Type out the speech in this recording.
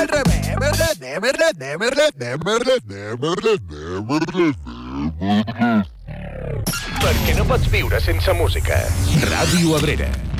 Perquè no pots viure sense música. Ràdio Abrera.